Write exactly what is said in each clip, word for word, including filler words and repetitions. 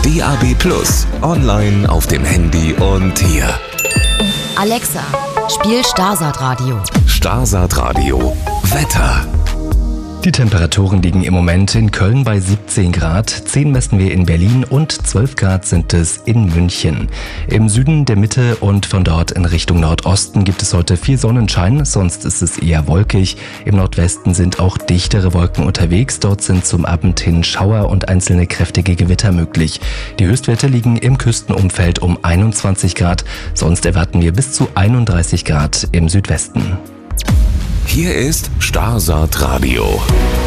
D A B plus, online auf dem Handy und hier. Alexa, spiel Starsat Radio. Starsat Radio. Wetter. Die Temperaturen liegen im Moment in Köln bei siebzehn Grad, zehn messen wir in Berlin und zwölf Grad sind es in München. Im Süden, der Mitte und von dort in Richtung Nordosten gibt es heute viel Sonnenschein, sonst ist es eher wolkig. Im Nordwesten sind auch dichtere Wolken unterwegs, dort sind zum Abend hin Schauer und einzelne kräftige Gewitter möglich. Die Höchstwerte liegen im Küstenumfeld um einundzwanzig Grad, sonst erwarten wir bis zu einunddreißig Grad im Südwesten. Hier ist Starsat Radio.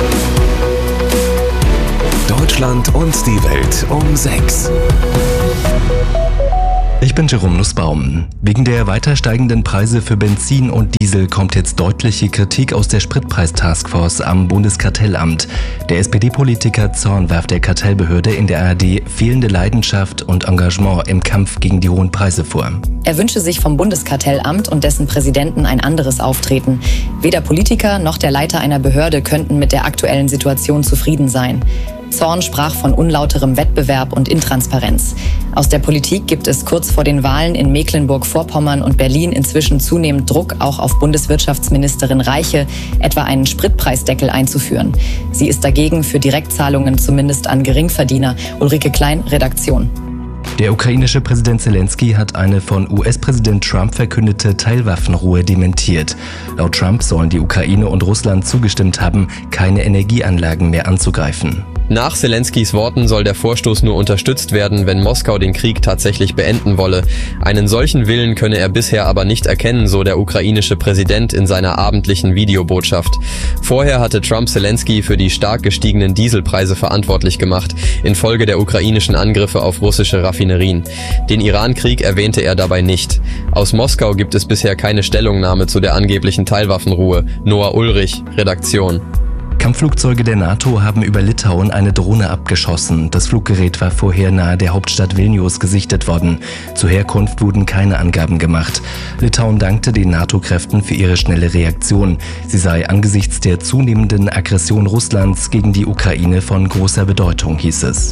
Deutschland und die Welt um sechs. Ich bin Jerome Nussbaum. Wegen der weiter steigenden Preise für Benzin und Diesel kommt jetzt deutliche Kritik aus der Spritpreis-Taskforce am Bundeskartellamt. Der S P D-Politiker Zorn warf der Kartellbehörde in der A R D fehlende Leidenschaft und Engagement im Kampf gegen die hohen Preise vor. Er wünsche sich vom Bundeskartellamt und dessen Präsidenten ein anderes Auftreten. Weder Politiker noch der Leiter einer Behörde könnten mit der aktuellen Situation zufrieden sein. Zorn sprach von unlauterem Wettbewerb und Intransparenz. Aus der Politik gibt es kurz vor den Wahlen in Mecklenburg-Vorpommern und Berlin inzwischen zunehmend Druck, auch auf Bundeswirtschaftsministerin Reiche, etwa einen Spritpreisdeckel einzuführen. Sie ist dagegen für Direktzahlungen zumindest an Geringverdiener. Ulrike Klein, Redaktion. Der ukrainische Präsident Zelensky hat eine von U S-Präsident Trump verkündete Teilwaffenruhe dementiert. Laut Trump sollen die Ukraine und Russland zugestimmt haben, keine Energieanlagen mehr anzugreifen. Nach Zelenskys Worten soll der Vorstoß nur unterstützt werden, wenn Moskau den Krieg tatsächlich beenden wolle. Einen solchen Willen könne er bisher aber nicht erkennen, so der ukrainische Präsident in seiner abendlichen Videobotschaft. Vorher hatte Trump Zelensky für die stark gestiegenen Dieselpreise verantwortlich gemacht, infolge der ukrainischen Angriffe auf russische Raffinerien. Den Iran-Krieg erwähnte er dabei nicht. Aus Moskau gibt es bisher keine Stellungnahme zu der angeblichen Teilwaffenruhe. Noah Ulrich, Redaktion. Kampfflugzeuge der NATO haben über Litauen eine Drohne abgeschossen. Das Fluggerät war vorher nahe der Hauptstadt Vilnius gesichtet worden. Zur Herkunft wurden keine Angaben gemacht. Litauen dankte den NATO-Kräften für ihre schnelle Reaktion. Sie sei angesichts der zunehmenden Aggression Russlands gegen die Ukraine von großer Bedeutung, hieß es.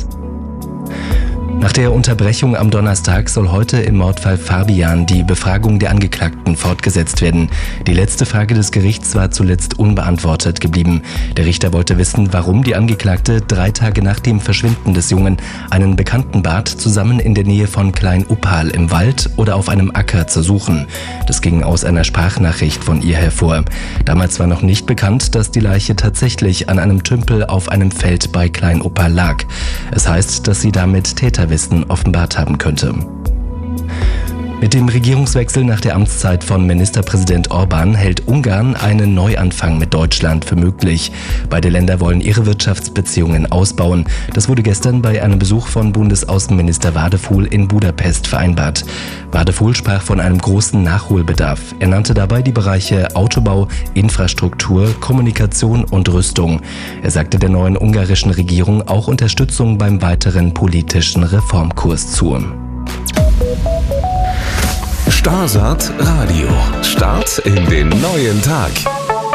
Nach der Unterbrechung am Donnerstag soll heute im Mordfall Fabian die Befragung der Angeklagten fortgesetzt werden. Die letzte Frage des Gerichts war zuletzt unbeantwortet geblieben. Der Richter wollte wissen, warum die Angeklagte drei Tage nach dem Verschwinden des Jungen einen Bekannten bat, zusammen in der Nähe von Klein-Uppal im Wald oder auf einem Acker zu suchen. Das ging aus einer Sprachnachricht von ihr hervor. Damals war noch nicht bekannt, dass die Leiche tatsächlich an einem Tümpel auf einem Feld bei Klein-Uppal lag. Es heißt, dass sie damit Täter Wissen offenbart haben könnte. Mit dem Regierungswechsel nach der Amtszeit von Ministerpräsident Orban hält Ungarn einen Neuanfang mit Deutschland für möglich. Beide Länder wollen ihre Wirtschaftsbeziehungen ausbauen. Das wurde gestern bei einem Besuch von Bundesaußenminister Wadefuhl in Budapest vereinbart. Wadefuhl sprach von einem großen Nachholbedarf. Er nannte dabei die Bereiche Autobau, Infrastruktur, Kommunikation und Rüstung. Er sagte der neuen ungarischen Regierung auch Unterstützung beim weiteren politischen Reformkurs zu. Starsat Radio. Start in den neuen Tag.